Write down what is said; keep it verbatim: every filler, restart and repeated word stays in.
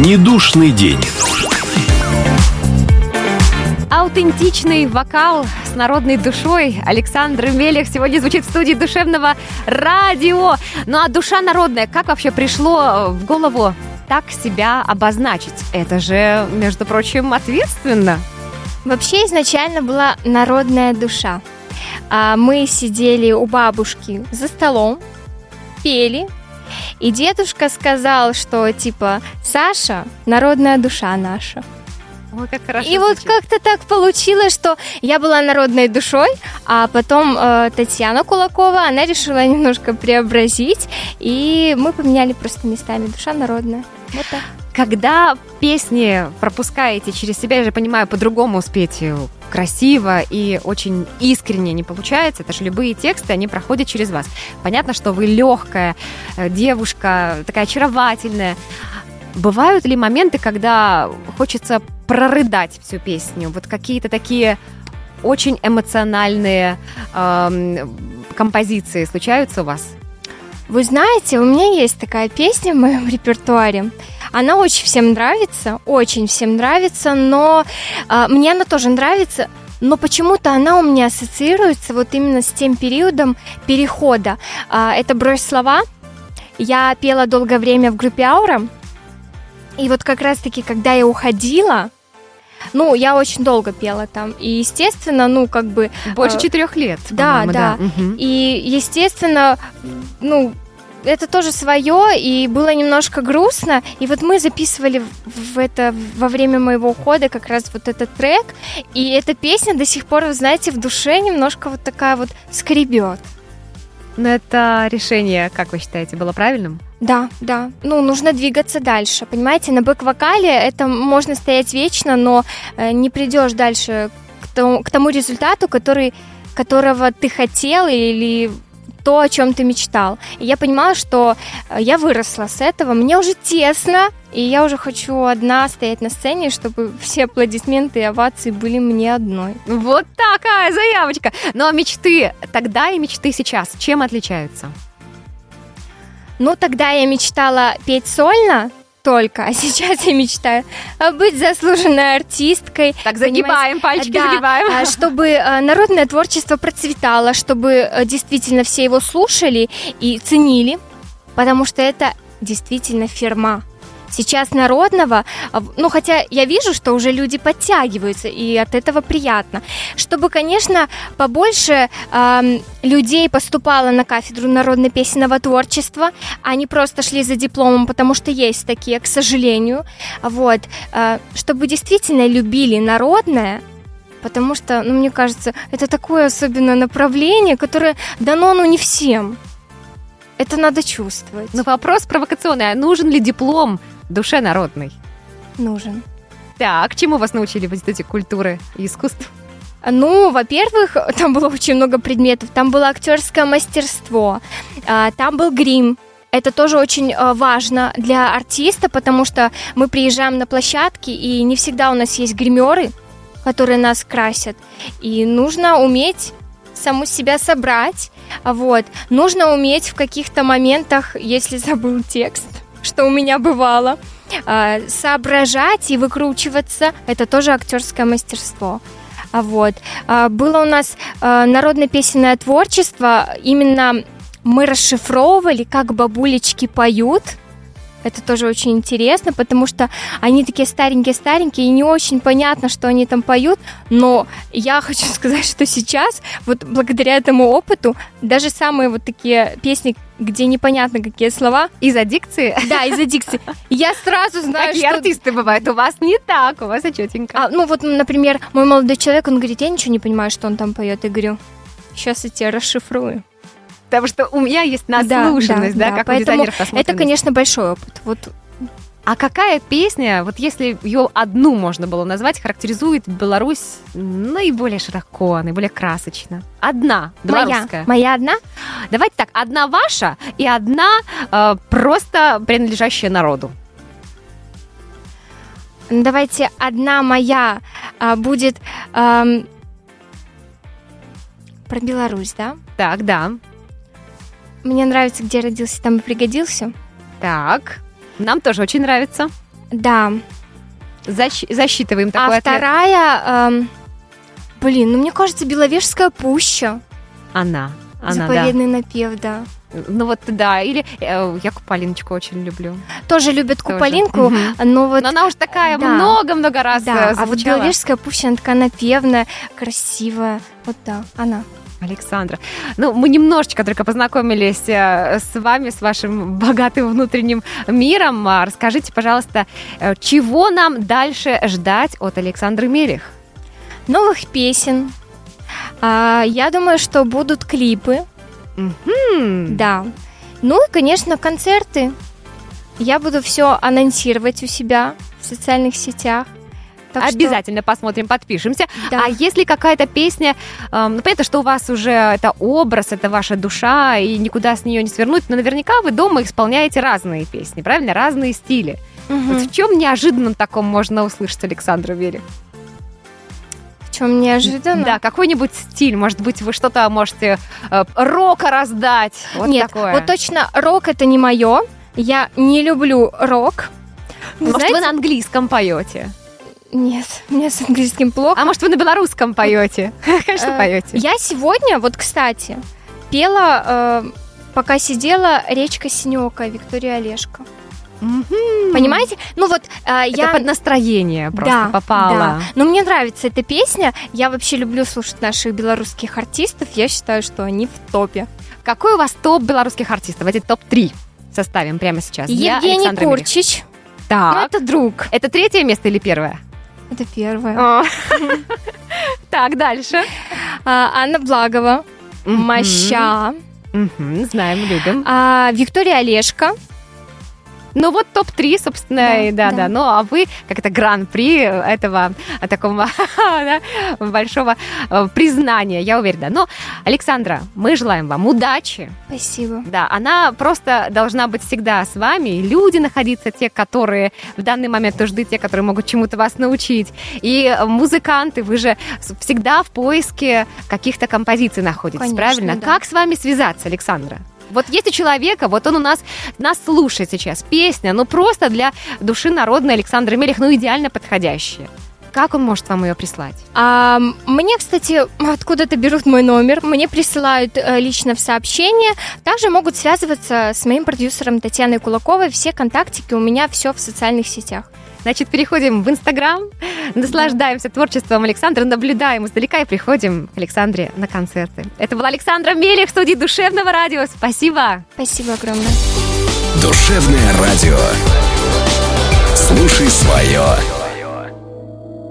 Недушный день. Аутентичный вокал с народной душой Александр Мелех сегодня звучит в студии Душевного радио. Ну а душа народная, как вообще пришло в голову так себя обозначить? Это же, между прочим, ответственно. Вообще изначально была народная душа. Мы сидели у бабушки за столом, пели, и дедушка сказал, что типа «Саша, народная душа наша». Ой, как хорошо и звучит. Вот как-то так получилось, что я была народной душой, а потом э, Татьяна Кулакова, она решила немножко преобразить, и мы поменяли просто местами. Душа народная. Вот так. Когда песни пропускаете через себя, я же понимаю, по-другому спеть красиво и очень искренне не получается. Это же любые тексты, они проходят через вас. Понятно, что вы легкая девушка, такая очаровательная. Бывают ли моменты, когда хочется прорыдать всю песню? Вот какие-то такие очень эмоциональные э, композиции случаются у вас? Вы знаете, у меня есть такая песня в моем репертуаре. Она очень всем нравится, очень всем нравится, но э, мне она тоже нравится, но почему-то она у меня ассоциируется вот именно с тем периодом перехода. Э, это «Брось слова». Я пела долгое время в группе «Аура». И вот как раз-таки, когда я уходила, ну, я очень долго пела там, и, естественно, ну, как бы... Больше э, четырех лет, да, да, да. Угу. И, естественно, ну, это тоже свое, и было немножко грустно, и вот мы записывали в, в это во время моего ухода как раз вот этот трек, и эта песня до сих пор, вы знаете, в душе немножко вот такая вот скребет. Но это решение, как вы считаете, было правильным? Да, да. Ну, нужно двигаться дальше. Понимаете, на бэк-вокале это можно стоять вечно, но э, не придешь дальше к тому, к тому результату, который, которого ты хотел, или то, о чем ты мечтал. И я понимала, что я выросла с этого, мне уже тесно, и я уже хочу одна стоять на сцене, чтобы все аплодисменты и овации были мне одной. Вот такая заявочка. Ну, а мечты тогда и мечты сейчас чем отличаются? Ну, тогда я мечтала петь сольно только, а сейчас я мечтаю быть заслуженной артисткой. Так, загибаем, пальчики да, загибаем. Чтобы народное творчество процветало, чтобы действительно все его слушали и ценили, потому что это действительно фирма. Сейчас народного, ну, хотя я вижу, что уже люди подтягиваются, и от этого приятно. Чтобы, конечно, побольше э, людей поступало на кафедру народно-песенного творчества, а не просто шли за дипломом, потому что есть такие, к сожалению. Вот. Э, чтобы действительно любили народное, потому что, ну, мне кажется, это такое особенное направление, которое дано, ну, не всем. Это надо чувствовать. Но вопрос провокационный. А нужен ли диплом душе народной? Нужен. Так, чему вас научили в Институте культуры и искусств? Ну, во-первых, там было очень много предметов. Там было актерское мастерство, там был грим. Это тоже очень важно для артиста, потому что мы приезжаем на площадки, и не всегда у нас есть гримеры, которые нас красят. И нужно уметь саму себя собрать. Вот. Нужно уметь в каких-то моментах, если забыл текст, что у меня бывало, соображать и выкручиваться. Это тоже актерское мастерство. Вот. Было у нас народно-песенное творчество. Именно мы расшифровывали, как бабулечки поют. Это тоже очень интересно, потому что они такие старенькие-старенькие, и не очень понятно, что они там поют, но я хочу сказать, что сейчас, вот благодаря этому опыту, даже самые вот такие песни, где непонятно какие слова... Из-за дикции? Да, из-за дикции. Я сразу знаю, Какие что... артисты бывают? У вас не так, у вас четенько. А, ну вот, например, мой молодой человек, он говорит, я ничего не понимаю, что он там поет. Я говорю, сейчас я тебя расшифрую. Потому что у меня есть наслушанность, да, да, да, как у дизайнеров насмотренность. Это, конечно, большой опыт. Вот. А какая песня, вот если ее одну можно было назвать, характеризует Беларусь наиболее широко, наиболее красочно? Одна, белорусская. Моя, моя одна? Давайте так, одна ваша и одна э, просто принадлежащая народу. Давайте одна моя э, будет э, про Беларусь, да? Так, да. Мне нравится, где родился, там и пригодился. Так, нам тоже очень нравится. Да. Защ... Засчитываем такой а ответ. вторая, эм, блин, ну мне кажется, Беловежская пуща. Она. Она, Заповедный да. напев, да. Ну вот, да, или э, я Куполиночку очень люблю. Тоже любят Тоже. Куполинку, Угу. но вот... Но она уже такая да. много-много раз да. звучала. А вот Беловежская пуща, она такая напевная, красивая. Вот да, она. Александра, ну, мы немножечко только познакомились с вами, с вашим богатым внутренним миром. Расскажите, пожалуйста, чего нам дальше ждать от Александры Мелих? Новых песен. А, я думаю, что будут клипы. Mm-hmm. Да. Ну и, конечно, концерты. Я буду все анонсировать у себя в социальных сетях. Так Обязательно что... посмотрим, подпишемся. Да. А если какая-то песня, э, ну, понятно, что у вас уже это образ, это ваша душа, и никуда с нее не свернуть, но наверняка вы дома исполняете разные песни, правильно? Разные стили. Угу. Вот в чем неожиданном таком можно услышать Александру Мелих? В чем неожиданно? Да, какой-нибудь стиль, может быть, вы что-то можете э, рока раздать. Вот Нет, такое. вот точно рок это не мое. Я не люблю рок. Может, знаете... вы на английском поете? Нет, мне с английским плохо. А может, вы на белорусском поете? Конечно, поете. Я сегодня, вот, кстати, пела, пока сидела, «Речка синёкая» Виктория Олешко. Понимаете? Ну вот это я... под настроение просто да, попала. Да. Но мне нравится эта песня. Я вообще люблю слушать наших белорусских артистов. Я считаю, что они в топе. Какой у вас топ белорусских артистов? Эти топ три составим прямо сейчас. Евгений Курчич. Так. Ну, это друг. Это третье место или первое? Это первое. Так, дальше. Анна Благова. Моща. Знаем, любим. Виктория Олешко. Ну вот топ три, собственно, да, да, да. да. Ну а вы, как это гран-при этого такого да, большого признания, я уверена. Но, Александра, мы желаем вам удачи. Спасибо. Да, она просто должна быть всегда с вами, и люди находиться, те, которые в данный момент нужны, те, которые могут чему-то вас научить. И музыканты, вы же всегда в поиске каких-то композиций находитесь, конечно, правильно? Да. Как с вами связаться, Александра? Вот есть у человека, вот он у нас, нас слушает сейчас, песня, ну просто для души народной Александры Мелих, ну идеально подходящая. Как он может вам ее прислать? А, мне, кстати, откуда-то берут мой номер, мне присылают э, лично в сообщение. Также могут связываться с моим продюсером Татьяной Кулаковой. Все контактики у меня все в социальных сетях. Значит, переходим в Инстаграм, наслаждаемся творчеством Александры, наблюдаем издалека и приходим к Александре на концерты. Это была Александра Мелих в студии Душевного радио. Спасибо. Спасибо огромное. Душевное радио. Слушай свое.